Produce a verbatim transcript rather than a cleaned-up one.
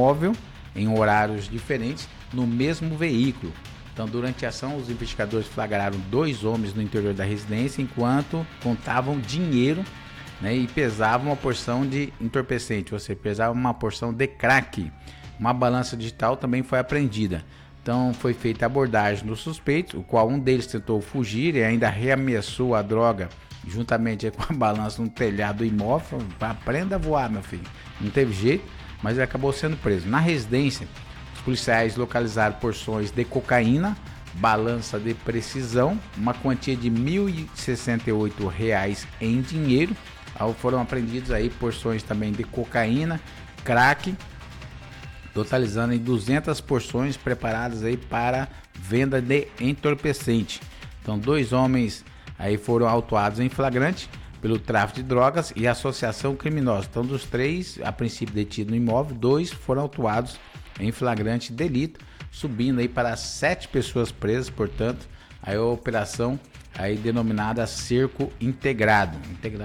imóvel em horários diferentes no mesmo veículo. Então, durante a ação, os investigadores flagraram dois homens no interior da residência enquanto contavam dinheiro, né, e pesavam uma porção de entorpecente, ou seja, pesavam uma porção de crack. Uma balança digital também foi apreendida. Então, foi feita a abordagem dos suspeitos, o qual um deles tentou fugir e ainda reameaçou a droga juntamente com a balança no telhado do imóvel. Aprenda a voar, meu filho. Não teve jeito, mas ele acabou sendo preso. Na residência, os policiais localizaram porções de cocaína, balança de precisão, uma quantia de mil e sessenta e oito reais em dinheiro. Foram apreendidos aí porções também de cocaína, crack, totalizando em duzentas porções preparadas aí para venda de entorpecente. Então, dois homens aí foram autuados em flagrante pelo tráfico de drogas e associação criminosa. Então, dos três, a princípio detidos no imóvel, dois foram autuados em flagrante delito, subindo aí para sete pessoas presas. Portanto, aí a operação aí denominada Cerco Integrado. Integrado